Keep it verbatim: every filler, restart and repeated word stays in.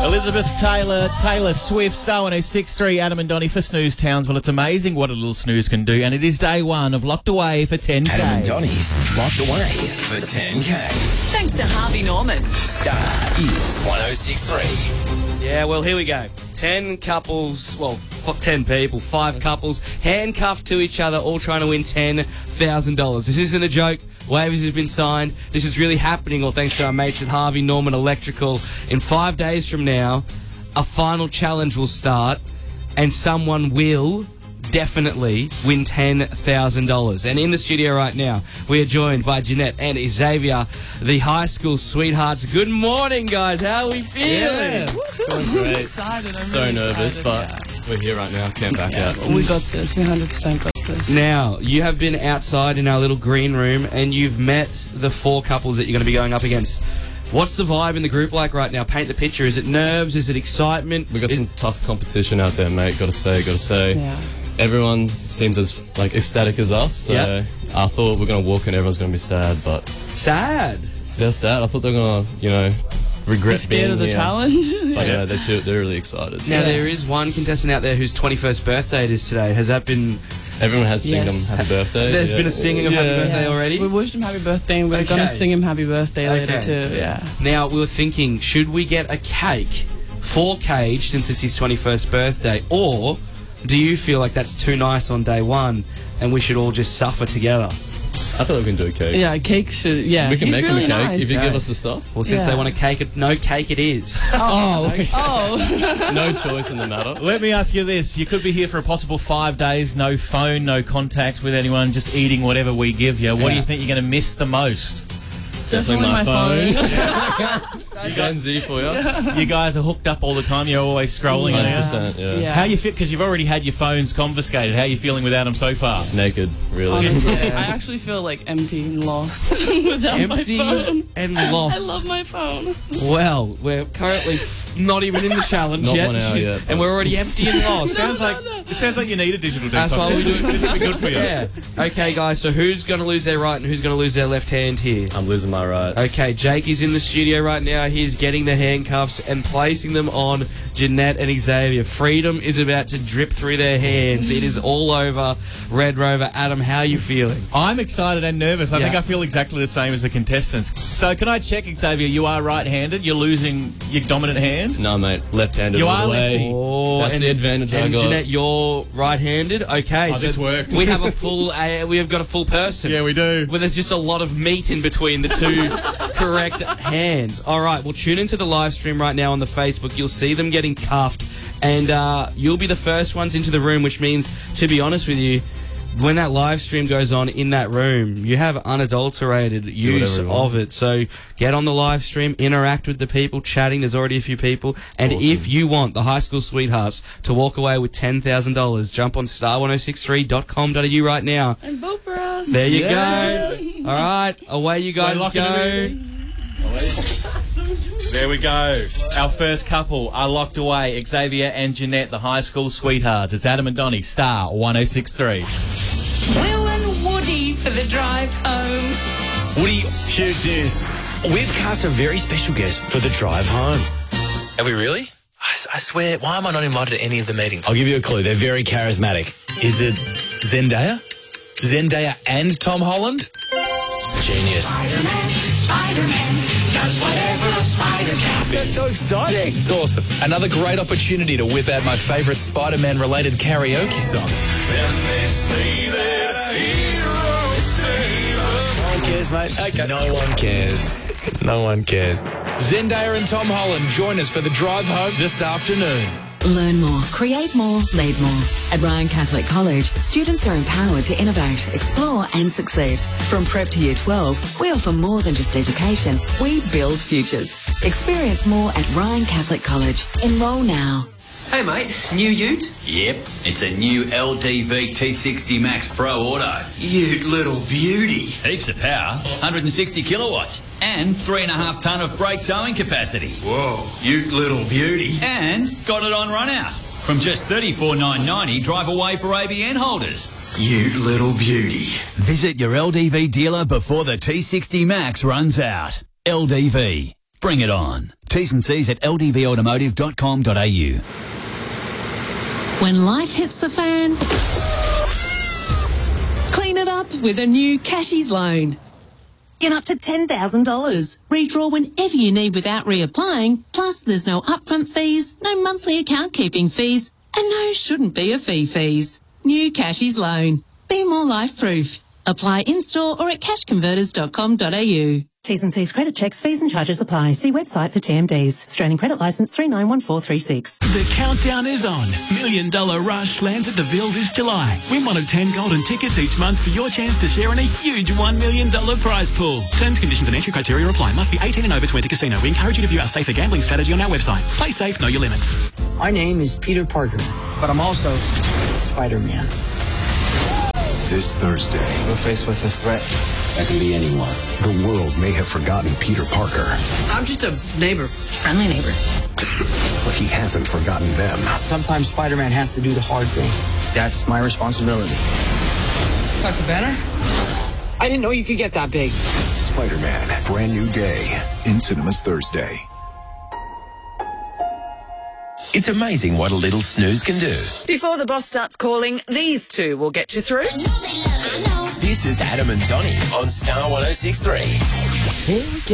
Elizabeth Taylor, Taylor Swift, Star one oh six point three, Adam and Donnie for Snooze Townsville. It's amazing what a little snooze can do, and it is day one of Locked Away for ten K. Adam and Donnie's Locked Away for ten K. Thanks to Harvey Norman. Star is one oh six point three. Yeah, well, here we go. Ten couples, well, ten people, five couples, handcuffed to each other, all trying to win ten thousand dollars. This isn't a joke. Waivers have been signed. This is really happening, all thanks to our mates at Harvey Norman Electrical. In five days from now, a final challenge will start, and someone will definitely win ten thousand dollars. And in the studio right now, we are joined by Jeanette and Xavier, the high school sweethearts. Good morning, guys. How are we feeling? Yeah. Feeling great. Excited. I'm So really nervous, excited, but yeah. we're here right now. Can't back Yeah, out. we got this. We one hundred percent got this. Now, you have been outside in our little green room, and you've met the four couples that you're going to be going up against. What's the vibe in the group like right now? Paint the picture. Is it nerves? Is it excitement? We got Is- some tough competition out there, mate. Gotta say, gotta say. Yeah. Everyone seems as like ecstatic as us. So Yep. I thought we're gonna walk and everyone's gonna be sad, but sad. they're sad. I thought they're gonna, you know, regret You're scared being of the here. challenge? But yeah, they're too, they're really excited. Now, So there is one contestant out there whose twenty-first birthday it is today. Has that been... everyone has sing Yes. them happy birthday. There's yeah. been a singing of happy Yeah. birthday already? We wished him happy birthday, and we're Okay. going to sing him happy birthday later Okay. too. Yeah. Now, we were thinking, should we get a cake for Cage since it's his twenty-first birthday, or do you feel like that's too nice on day one and we should all just suffer together? I thought we can do a cake. Yeah, cake should. Yeah, We can he's make really them a cake nice. if you Okay. give us the stuff. Well, since Yeah. they want a cake, it- no cake it is. Oh, Oh, no choice in the matter. Let me ask you this. You could be here for a possible five days, no phone, no contact with anyone, just eating whatever we give you. What Yeah. do you think you're going to miss the most? definitely my phone. You Gen Z for you. You guys are hooked up all the time. You're always scrolling. one hundred around. percent, yeah. Yeah. How you feel? Because you've already had your phones confiscated. How are you feeling without them so far? Naked, really. Honestly, Yeah. I actually feel like empty and lost without Empty my phone. and I lost. love my phone. Well, we're currently not even in the challenge Not yet, one hour yet, and but- we're already empty and lost. Sounds like it sounds like you need a digital detox. That's why we This do would- This would be good for you. Yeah. Okay, guys, so who's going to lose their right and who's going to lose their left hand here? I'm losing my right. Okay, Jake is in the studio right now. He's getting the handcuffs and placing them on Jeanette and Xavier. Freedom is about to drip through their hands. It is all over. Red Rover, Adam, how are you feeling? I'm excited and nervous. I Yeah. think I feel exactly the same as the contestants. So can I check, Xavier, you are right-handed? You're losing your dominant hand? No, mate. Left-handed You all are the way. lefty. Oh, That's and, the advantage I and got. Jeanette, you're right-handed. Okay, Oh, so this works. we have a full. Uh, we have got a full person. Yeah, we do. Well, there's just a lot of meat in between the two correct hands. All right, well, tune into the live stream right now on the Facebook. You'll see them getting cuffed, and uh, you'll be the first ones into the room, which means, to be honest with you, when that live stream goes on in that room, you have unadulterated use whatever you want. of it. So get on the live stream, interact with the people, chatting. There's already a few people. And Awesome. if you want the high school sweethearts to walk away with ten thousand dollars, jump on star one oh six three dot com dot a u right now. And vote for us. There you Yes. go. All right, away you guys We're locking go. them There we go. Our first couple are locked away. Xavier and Jeanette, the high school sweethearts. It's Adam and Donnie, Star one oh six point three. Will and Woody for the drive home. Woody, huge news. We've cast a very special guest for the drive home. Have we really? I, s- I swear, why am I not invited to any of the meetings? I'll give you a clue. They're very charismatic. Is it Zendaya? Zendaya and Tom Holland? Genius. That's so exciting. It's awesome. Another great opportunity to whip out my favourite Spider-Man related karaoke song. No one cares, mate. Okay. No one cares. No one cares. Zendaya and Tom Holland join us for the drive home this afternoon. Learn more, create more, lead more. At Ryan Catholic College, students are empowered to innovate, explore and succeed. From prep to year twelve, we offer more than just education. We build futures. Experience more at Ryan Catholic College. Enroll now. Hey mate, new ute? Yep, it's a new L D V T sixty Max Pro Auto. Ute little beauty. Heaps of power, one hundred sixty kilowatts, and three and a half tonne of brake towing capacity. Whoa, ute little beauty. And got it on run out. From just thirty-four thousand nine hundred ninety, drive away for A B N holders. Ute little beauty. Visit your L D V dealer before the T sixty Max runs out. L D V. Bring it on. T's and C's at l d v automotive dot com dot a u. When life hits the fan, clean it up with a new Cashies loan. Get up to ten thousand dollars. Redraw whenever you need without reapplying. Plus, there's no upfront fees, no monthly account keeping fees, and no shouldn't be a fee fees. New Cashies loan. Be more life-proof. Apply in-store or at cash converters dot com dot a u. T's and C's credit checks, fees and charges apply. See website for T M Ds. Australian Credit Licence three nine one four three six. The countdown is on. Million Dollar Rush lands at the Ville this July. Win one of ten golden tickets each month for your chance to share in a huge one million dollars prize pool. Terms, conditions and entry criteria apply. Must be eighteen and over to enter casino. We encourage you to view our safer gambling strategy on our website. Play safe, know your limits. My name is Peter Parker, but I'm also Spider-Man. This Thursday, we're faced with a threat that can be anyone. The world may have forgotten Peter Parker. I'm just a neighbor, friendly neighbor. But he hasn't forgotten them. Sometimes Spider-Man has to do the hard thing. That's my responsibility. Doctor Banner? I didn't know you could get that big. Spider-Man, brand new day, in cinemas Thursday. It's amazing what a little snooze can do. Before the boss starts calling, these two will get you through. This is Adam and Donnie on Star one oh six point three. Here we go.